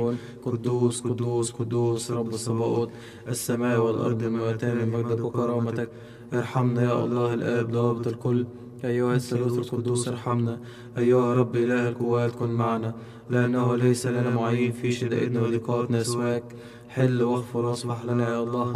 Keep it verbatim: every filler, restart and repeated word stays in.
قدوس قدوس قدوس رب الصباؤوت، السماء والأرض ملوءتان من مجدك وكرامتك. ارحمنا يا الله الآب ضابط الكل، أيها الثالوث القدوس ارحمنا. أيها رب إله القوات كن معنا، لأنه ليس لنا معين في شدائدنا وضيقاتنا سواك. حل واغفر واصفح لنا يا الله.